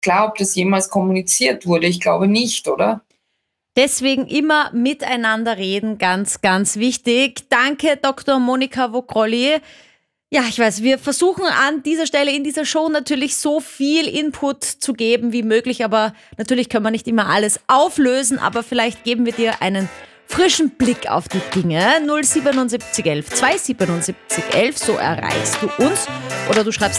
klar, ob das jemals kommuniziert wurde. Ich glaube nicht, oder? Deswegen immer miteinander reden, ganz, ganz wichtig. Danke, Dr. Monika Vogrolli. Ja, ich weiß, wir versuchen an dieser Stelle in dieser Show natürlich so viel Input zu geben wie möglich, aber natürlich können wir nicht immer alles auflösen, aber vielleicht geben wir dir einen frischen Blick auf die Dinge. 07711 27711, so erreichst du uns oder du schreibst